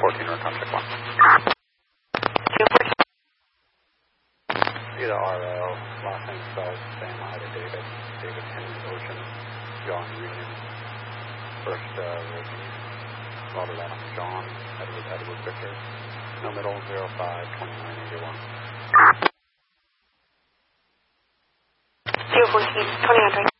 14 or contact 1. 214. Either RL, last name spelled Sam Ida David, David Henry Ocean, John Union, first Ricky, Robert Adam John, Edward Victor, no middle 052981. 214, 2000.